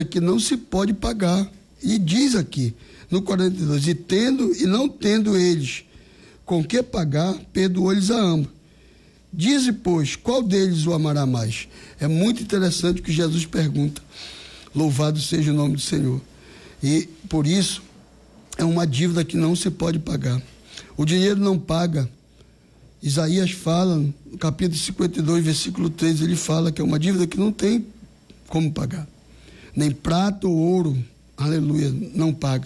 que não se pode pagar. E diz aqui, no 42, e tendo e não tendo eles com que pagar, perdoou-lhes a ambos. Dize, pois, qual deles o amará mais? É muito interessante o que Jesus pergunta. Louvado seja o nome do Senhor. E, por isso, é uma dívida que não se pode pagar. O dinheiro não paga. Isaías fala, no capítulo 52, versículo 3, ele fala que é uma dívida que não tem como pagar. Nem prata ou ouro, aleluia, não paga.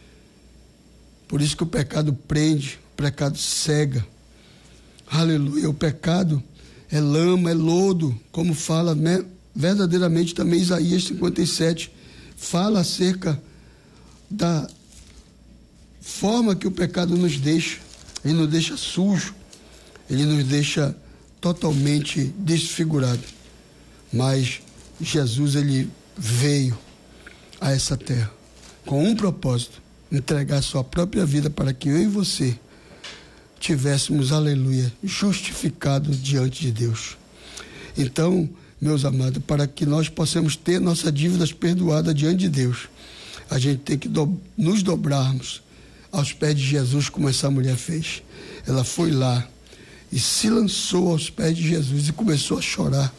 Por isso que o pecado prende, o pecado cega. Aleluia, o pecado é lama, é lodo, como fala verdadeiramente também Isaías 57, fala acerca da forma que o pecado nos deixa. Ele nos deixa sujo, ele nos deixa totalmente desfigurado. Mas Jesus, ele veio a essa terra com um propósito: entregar sua própria vida para que eu e você tivéssemos, aleluia, justificados diante de Deus. Então, meus amados, para que nós possamos ter nossas dívidas perdoadas diante de Deus, a gente tem que nos dobrarmos aos pés de Jesus, como essa mulher fez. Ela foi lá e se lançou aos pés de Jesus e começou a chorar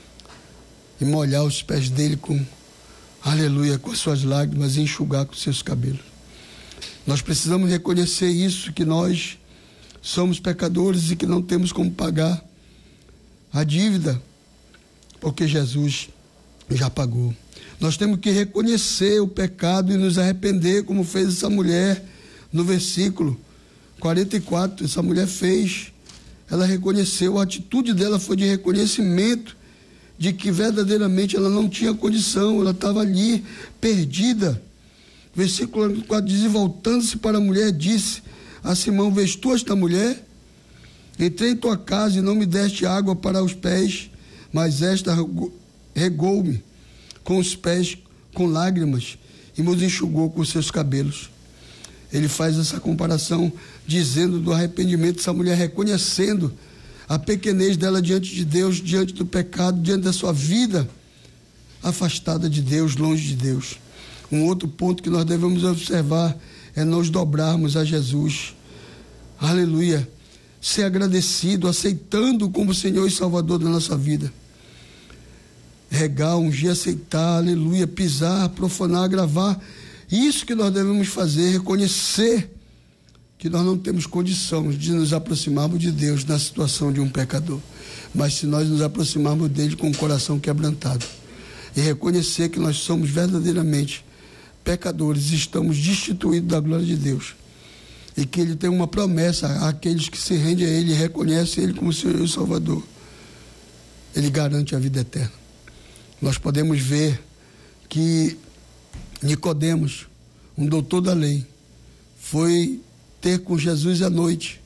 e molhar os pés dele com, aleluia, com as suas lágrimas e enxugar com seus cabelos. Nós precisamos reconhecer isso, que nós somos pecadores e que não temos como pagar a dívida, porque Jesus já pagou. Nós temos que reconhecer o pecado e nos arrepender, como fez essa mulher no versículo 44. Essa mulher fez, ela reconheceu, a atitude dela foi de reconhecimento de que verdadeiramente ela não tinha condição, ela estava ali perdida. Versículo 4 diz: e voltando-se para a mulher, disse a Simão: vês tu esta mulher? Entrei em tua casa e não me deste água para os pés, mas esta regou-me com os pés com lágrimas e me enxugou com os seus cabelos. Ele faz essa comparação, dizendo do arrependimento dessa mulher, reconhecendo a pequenez dela diante de Deus, diante do pecado, diante da sua vida afastada de Deus, longe de Deus. Um outro ponto que nós devemos observar é nos dobrarmos a Jesus. Aleluia. Ser agradecido, aceitando como Senhor e Salvador da nossa vida. Regar, ungir, aceitar, aleluia, pisar, profanar, gravar. Isso que nós devemos fazer, reconhecer que nós não temos condição de nos aproximarmos de Deus na situação de um pecador. Mas se nós nos aproximarmos dele com o coração quebrantado e reconhecer que nós somos verdadeiramente pecadores, estamos destituídos da glória de Deus, e que ele tem uma promessa àqueles que se rendem a ele e reconhecem ele como Senhor e Salvador, ele garante a vida eterna. Nós podemos ver que Nicodemos, um doutor da lei, foi ter com Jesus à noite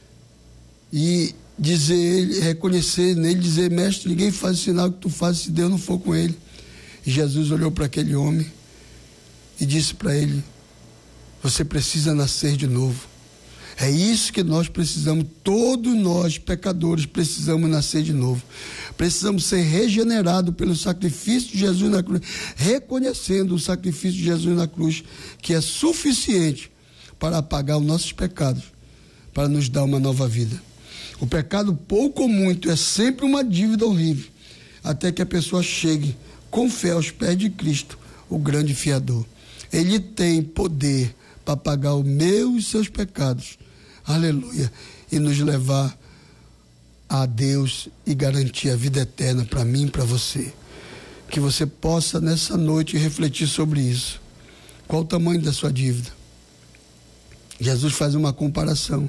e dizer ele, reconhecer nele, dizer: mestre, ninguém faz o sinal que tu fazes se Deus não for com ele. E Jesus olhou para aquele homem e disse para ele: você precisa nascer de novo. É isso que nós precisamos, todos nós pecadores precisamos nascer de novo. Precisamos ser regenerados pelo sacrifício de Jesus na cruz, reconhecendo o sacrifício de Jesus na cruz, que é suficiente para apagar os nossos pecados, para nos dar uma nova vida. O pecado, pouco ou muito, é sempre uma dívida horrível, até que a pessoa chegue com fé aos pés de Cristo, o grande fiador. Ele tem poder para pagar o meu e os seus pecados, aleluia, e nos levar a Deus e garantir a vida eterna para mim e para você. Que você possa nessa noite refletir sobre isso. Qual o tamanho da sua dívida? Jesus faz uma comparação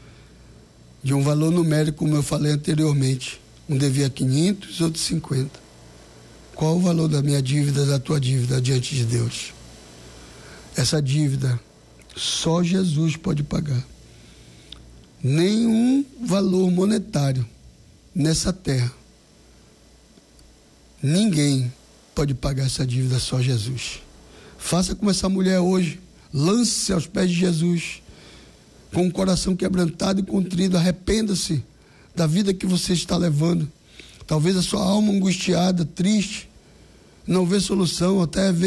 de um valor numérico, como eu falei anteriormente. Um devia 500, outro 50. Qual o valor da minha dívida, da tua dívida diante de Deus? Essa dívida só Jesus pode pagar. Nenhum valor monetário nessa terra, ninguém pode pagar essa dívida, só Jesus. Faça como essa mulher hoje, lance-se aos pés de Jesus, com o coração quebrantado e contrido, arrependa-se da vida que você está levando. Talvez a sua alma angustiada, triste, não vê solução, até